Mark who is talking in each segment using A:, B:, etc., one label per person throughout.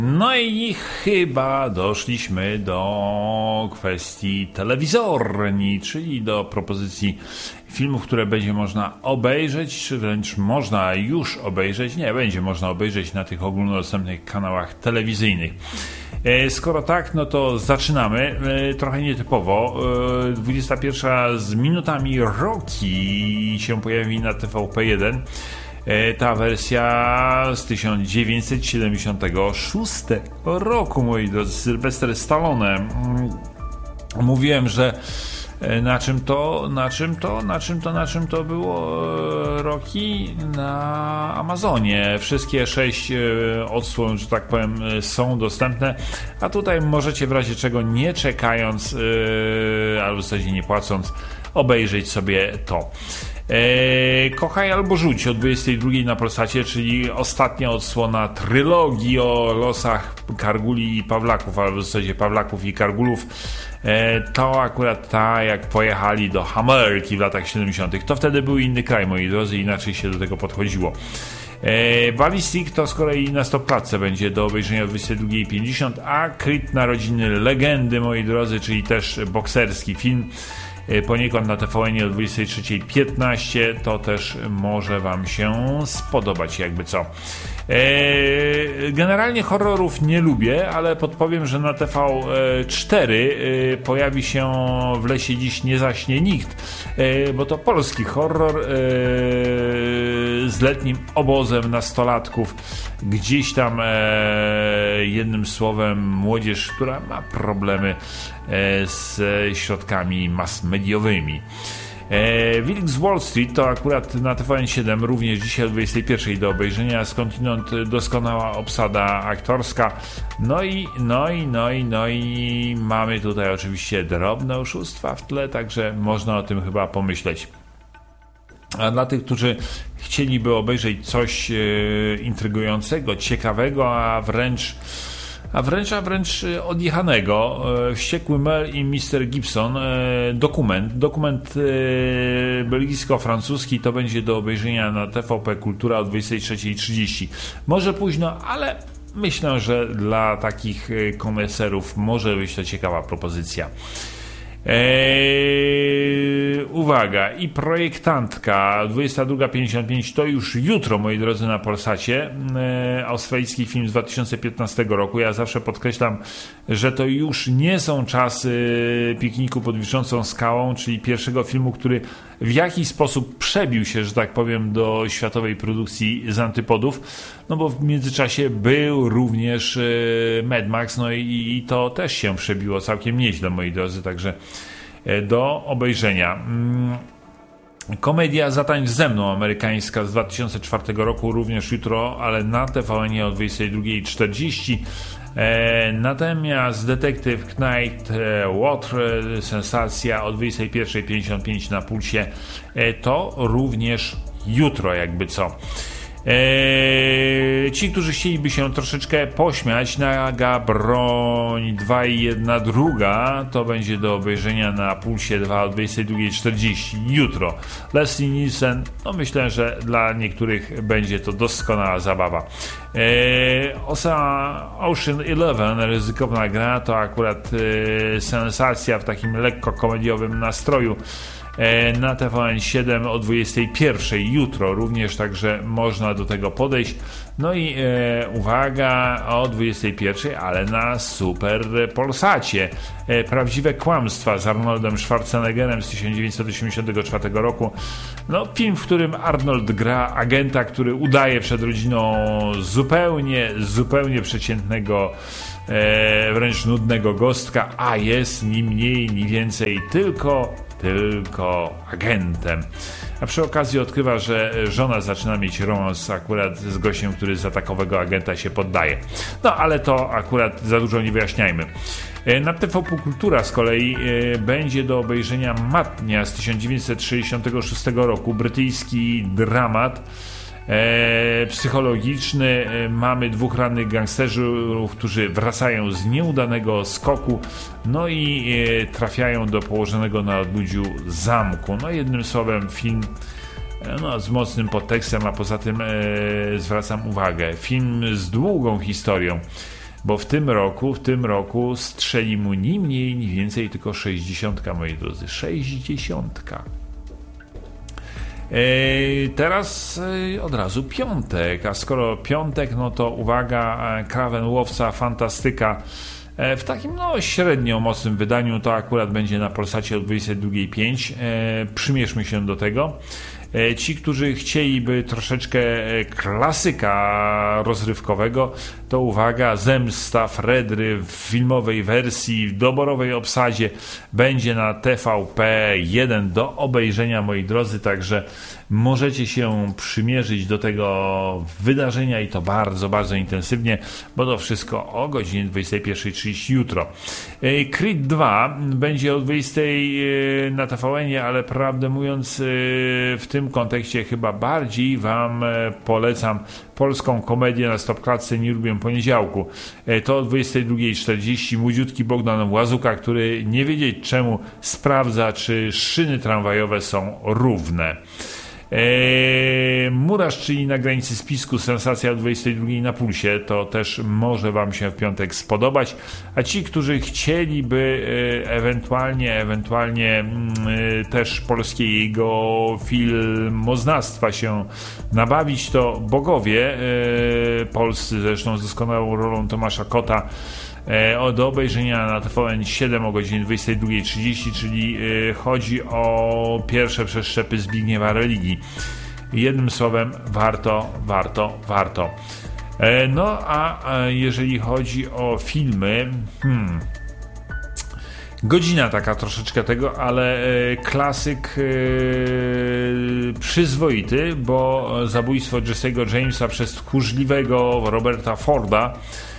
A: No i chyba doszliśmy do kwestii telewizorni, czyli do propozycji filmów, które będzie można obejrzeć, czy wręcz można już obejrzeć, nie, będzie można obejrzeć na tych ogólnodostępnych kanałach telewizyjnych. Skoro tak, no to zaczynamy. Trochę nietypowo. 21 z minutami Rocky się pojawi na TVP1. Ta wersja z 1976 roku, moi drodzy, Sylwester Stallone. Mówiłem, że na czym to było Rocky? Na Amazonie. Wszystkie 6 odsłon, że tak powiem, są dostępne, a tutaj możecie w razie czego, nie czekając, albo w zasadzie nie płacąc, obejrzeć sobie to. Kochaj albo rzuć o 22 na Polsacie, czyli ostatnia odsłona trylogii o losach Karguli i Pawlaków, albo w zasadzie Pawlaków i Kargulów. To akurat ta, jak pojechali do Ameryki w latach 70. To wtedy był inny kraj, moi drodzy, inaczej się do tego podchodziło. Ballistic to z kolei na stopklatce będzie do obejrzenia o 22:50, a Creed Narodziny Legendy, moi drodzy, czyli też bokserski film, poniekąd na TVN o 23:15, to też może wam się spodobać, jakby co. Generalnie horrorów nie lubię, ale podpowiem, że na TV4 pojawi się W lesie dziś nie zaśnie nikt, bo to polski horror z letnim obozem nastolatków. Gdzieś tam, jednym słowem, młodzież, która ma problemy z środkami mass mediowymi. Wilk z Wall Street to akurat na TVN7 również dzisiaj o 21 do obejrzenia, skądinąd doskonała obsada aktorska. No i mamy tutaj oczywiście drobne oszustwa w tle, także można o tym chyba pomyśleć. A dla tych, którzy chcieliby obejrzeć coś intrygującego, ciekawego, a wręcz odjechanego, Wściekły Mel i Mr. Gibson, dokument belgijsko-francuski, to będzie do obejrzenia na TVP Kultura o 23:30. Może późno, ale myślę, że dla takich koneserów może być to ciekawa propozycja. Uwaga, i Projektantka 22:55 to już jutro, moi drodzy, na Polsacie. Australijski film z 2015 roku. Ja zawsze podkreślam, że to już nie są czasy Pikniku pod wiszącą skałą, czyli pierwszego filmu, który w jakiś sposób przebił się, że tak powiem, do światowej produkcji z antypodów, no bo w międzyczasie był również Mad Max, no i to też się przebiło całkiem nieźle, moi drodzy, także do obejrzenia. Komedia Zatańcz ze mną, amerykańska z 2004 roku, również jutro, ale na TVN o 22:40. Natomiast Detektyw Knight Water, sensacja o 21:55 na Pulsie, to również jutro, jakby co. Ci, którzy chcieliby się troszeczkę pośmiać, Naga Broń 2 i 1/2, to będzie do obejrzenia na Pulsie 2 o 22:40 jutro. Leslie Nielsen, no myślę, że dla niektórych będzie to doskonała zabawa. Ocean 11, ryzykowna gra, to akurat sensacja w takim lekko komediowym nastroju. Na TVN7 o 21 jutro również, także można do tego podejść. No i uwaga, o 21, ale na Super Polsacie, Prawdziwe kłamstwa z Arnoldem Schwarzeneggerem z 1984 roku. No, film, w którym Arnold gra agenta, który udaje przed rodziną zupełnie przeciętnego, wręcz nudnego gostka, a jest ni mniej, ni więcej tylko agentem. A przy okazji odkrywa, że żona zaczyna mieć romans akurat z gościem, który za takowego agenta się poddaje. No, ale to akurat za dużo nie wyjaśniajmy. Na TVP Kultura z kolei będzie do obejrzenia Matnia z 1966 roku, brytyjski dramat psychologiczny. Mamy 2 rannych gangsterów, którzy wracają z nieudanego skoku, no i trafiają do położonego na odludziu zamku. No, jednym słowem, film z mocnym podtekstem, a poza tym zwracam uwagę, film z długą historią. bo w tym roku strzeli mu ni mniej, ni więcej, tylko 60, moi drodzy, 60. Teraz od razu piątek, a skoro piątek, no to uwaga, Kraven Łowca Fantastyka w takim średnio mocnym wydaniu, to akurat będzie na Polsacie o 22:05. Przymierzmy się do tego. Ci, którzy chcieliby troszeczkę klasyka rozrywkowego, to uwaga, Zemsta Fredry w filmowej wersji, w doborowej obsadzie będzie na TVP1 do obejrzenia, moi drodzy, także możecie się przymierzyć do tego wydarzenia i to bardzo, bardzo intensywnie, bo to wszystko o godzinie 21:30 jutro. Creed 2 będzie o 20 na TVN-ie, ale prawdę mówiąc w tym kontekście chyba bardziej wam polecam polską komedię na Stopklatce Nie lubię poniedziałku. To o 22:40 młodziutki Bogdan Łazuka, który nie wiedzieć czemu sprawdza, czy szyny tramwajowe są równe. Murarz, czyli Na granicy spisku, sensacja o 22:00 na Pulsie, to też może wam się w piątek spodobać, a ci, którzy chcieliby ewentualnie też polskiego filmoznawstwa się nabawić, to Bogowie polscy, zresztą z doskonałą rolą Tomasza Kota, do obejrzenia na TVN7 o godzinie 22:30, czyli chodzi o pierwsze przeszczepy Zbigniewa Religii. Jednym słowem, warto. No a jeżeli chodzi o filmy, godzina taka troszeczkę tego, ale klasyk przyzwoity, bo zabójstwo Jesse'ego Jamesa przez tchórzliwego Roberta Forda.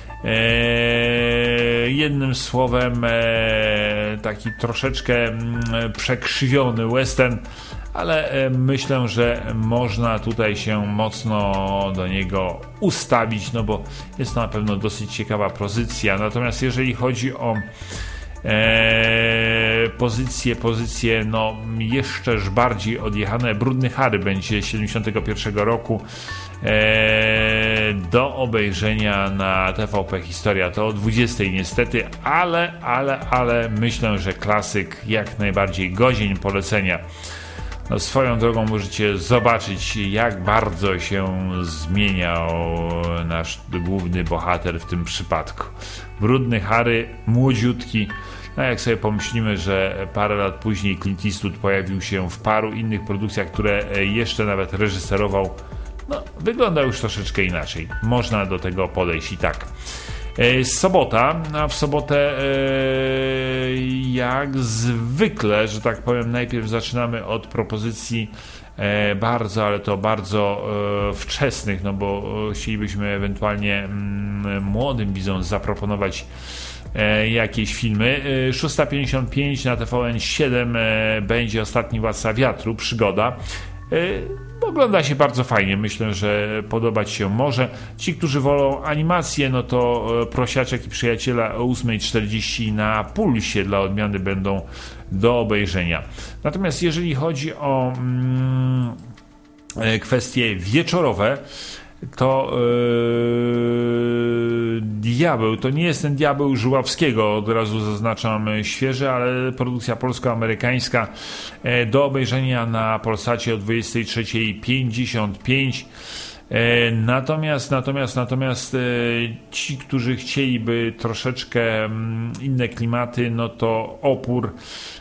A: Jednym słowem taki troszeczkę przekrzywiony western, ale myślę, że można tutaj się mocno do niego ustawić, no bo jest to na pewno dosyć ciekawa pozycja. Natomiast jeżeli chodzi o pozycje no jeszcze bardziej odjechane, Brudny Harry będzie 71 roku do obejrzenia na TVP Historia, to o 20 niestety, ale myślę, że klasyk jak najbardziej godzien polecenia. No, swoją drogą możecie zobaczyć, jak bardzo się zmieniał nasz główny bohater w tym przypadku. Brudny Harry, młodziutki. No jak sobie pomyślimy, że parę lat później Clint Eastwood pojawił się w paru innych produkcjach, które jeszcze nawet reżyserował, no wygląda już troszeczkę inaczej. Można do tego podejść i tak. Sobota, a w sobotę jak zwykle, że tak powiem, najpierw zaczynamy od propozycji bardzo wczesnych, no bo chcielibyśmy ewentualnie młodym widzom zaproponować jakieś filmy. 6:55 na TVN7 będzie Ostatni Władca Wiatru, przygoda. Ogląda się bardzo fajnie, myślę, że podobać się może. Ci, którzy wolą animację, no to Prosiaczek i Przyjaciele o 8:40 na Pulsie dla odmiany będą do obejrzenia. Natomiast jeżeli chodzi o kwestie wieczorowe, to Diabeł, to nie jest ten Diabeł Żuławskiego, od razu zaznaczam, świeży, ale produkcja polsko-amerykańska do obejrzenia na Polsacie o 23:55. Natomiast ci, którzy chcieliby troszeczkę inne klimaty, no to Opór,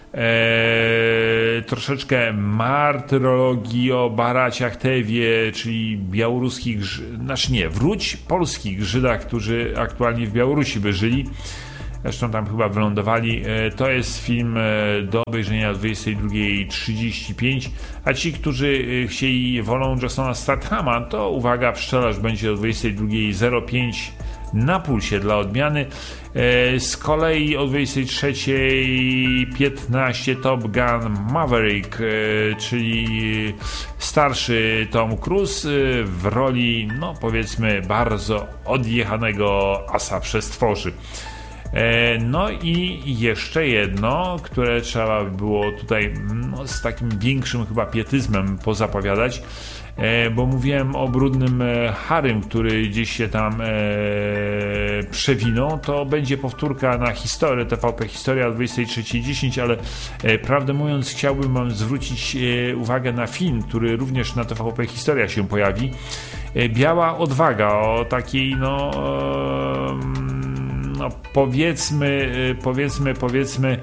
A: troszeczkę martyrologii o Baraciach Tewie, czyli białoruskich, wróć polskich Żydach, którzy aktualnie w Białorusi by żyli, zresztą tam chyba wylądowali. To jest film do obejrzenia o 22:35, a ci, którzy wolą Jasona Stathama, to uwaga, Pszczelarz będzie o 22:05 na Pulsie dla odmiany. Z kolei o 23:15 Top Gun Maverick, czyli starszy Tom Cruise w roli, no powiedzmy, bardzo odjechanego asa przestworzy. No i jeszcze jedno, które trzeba by było tutaj z takim większym chyba pietyzmem pozapowiadać. bo mówiłem o brudnym Harrym, który gdzieś się tam przewinął. To będzie powtórka na historię, TVP Historia o 23:10, ale prawdę mówiąc chciałbym wam zwrócić uwagę na film, który również na TVP Historia się pojawi. Biała odwaga, o takiej powiedzmy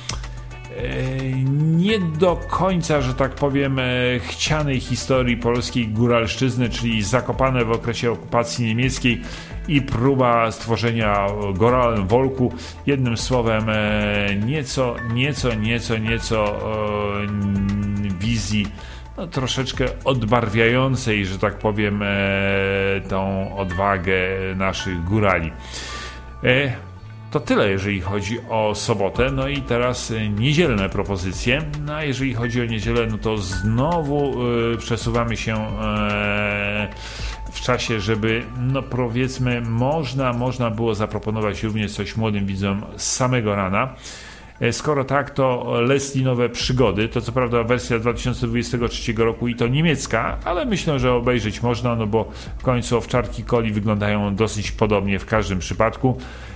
A: nie do końca, że tak powiem, chcianej historii polskiej góralszczyzny, czyli Zakopane w okresie okupacji niemieckiej i próba stworzenia Goralen Wolku. Jednym słowem nieco wizji troszeczkę odbarwiającej, że tak powiem, tą odwagę naszych górali. To tyle, jeżeli chodzi o sobotę. No i teraz niedzielne propozycje. No a jeżeli chodzi o niedzielę, no to znowu przesuwamy się w czasie, żeby powiedzmy można było zaproponować również coś młodym widzom z samego rana. Skoro tak, to Leslinowe przygody, to co prawda wersja 2023 roku i to niemiecka, ale myślę, że obejrzeć można, bo w końcu owczarki Coli wyglądają dosyć podobnie w każdym przypadku.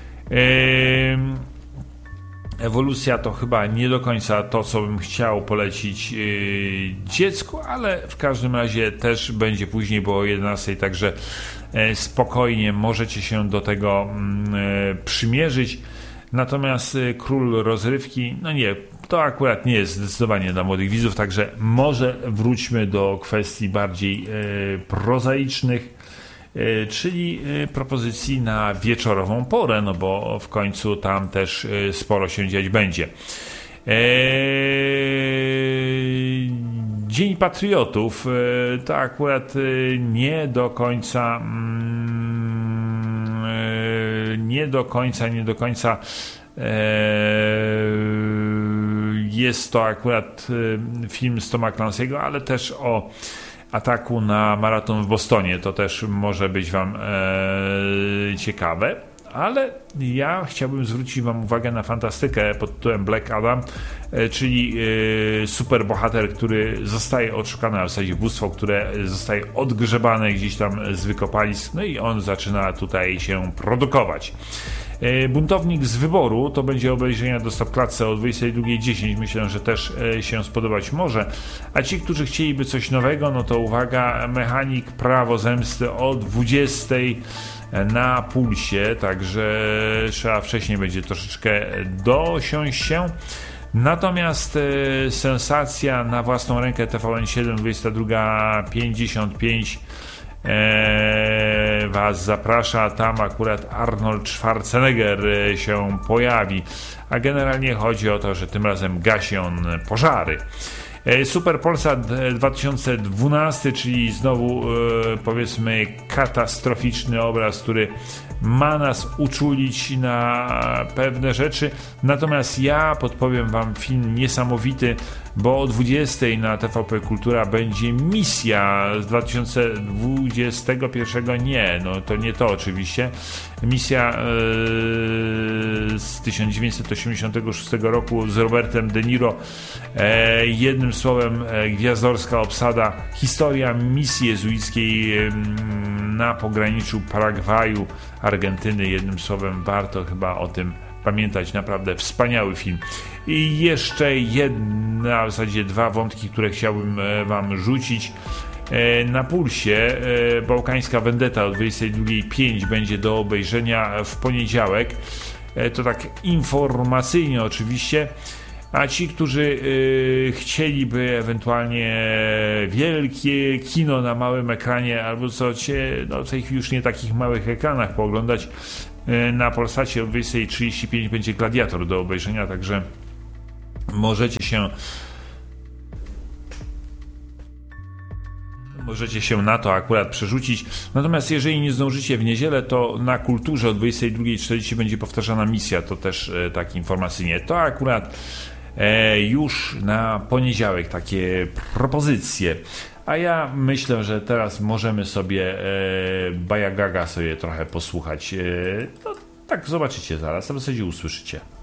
A: Ewolucja to chyba nie do końca to, co bym chciał polecić dziecku, ale w każdym razie też będzie później, bo o 11, także spokojnie możecie się do tego przymierzyć. Natomiast Król Rozrywki, to akurat nie jest zdecydowanie dla młodych widzów, także może wróćmy do kwestii bardziej prozaicznych, czyli propozycji na wieczorową porę, bo w końcu tam też sporo się dziać będzie. Dzień Patriotów to akurat nie do końca jest to akurat film z Toma Clancy'ego, ale też o ataku na maraton w Bostonie. To też może być wam ciekawe, ale ja chciałbym zwrócić wam uwagę na fantastykę pod tytułem Black Adam, czyli superbohater, który zostaje odszukany, a w zasadzie bóstwo, które zostaje odgrzebane gdzieś tam z wykopalisk, no i on zaczyna tutaj się produkować. Buntownik z wyboru to będzie obejrzenia do Stopklatce o 22:10. Myślę, że też się spodobać może. A ci, którzy chcieliby coś nowego, no to uwaga, Mechanik Prawo Zemsty o 20:00 na Pulsie, także trzeba wcześniej będzie troszeczkę dosiąść się. Natomiast sensacja na własną rękę TVN7 22:55 was zaprasza. Tam akurat Arnold Schwarzenegger się pojawi, a generalnie chodzi o to, że tym razem gasi on pożary. Super Polsat 2012, czyli znowu powiedzmy katastroficzny obraz, który ma nas uczulić na pewne rzeczy. Natomiast ja podpowiem wam film niesamowity, bo o 20:00 na TVP Kultura będzie Misja z 2021. To nie to oczywiście. Misja z 1986 roku z Robertem De Niro. Jednym słowem gwiazdorska obsada. Historia misji jezuickiej na pograniczu Paragwaju, Argentyny. Jednym słowem warto chyba o tym pamiętać. Naprawdę wspaniały film. I jeszcze jedna, w zasadzie dwa wątki, które chciałbym wam rzucić. Na Pulsie Bałkańska Vendetta o 22:05 będzie do obejrzenia w poniedziałek. To tak informacyjnie oczywiście. A ci, którzy chcieliby ewentualnie wielkie kino na małym ekranie, albo w tej chwili już nie takich małych ekranach pooglądać, na Polsacie o 20:35 będzie Gladiator do obejrzenia, także możecie się na to akurat przerzucić. Natomiast jeżeli nie zdążycie w niedzielę, to na Kulturze o 22:40 będzie powtarzana Misja, to też tak informacyjnie. To akurat już na poniedziałek takie propozycje. A ja myślę, że teraz możemy sobie Bajagaga sobie trochę posłuchać. Tak zobaczycie zaraz, a w zasadzie usłyszycie.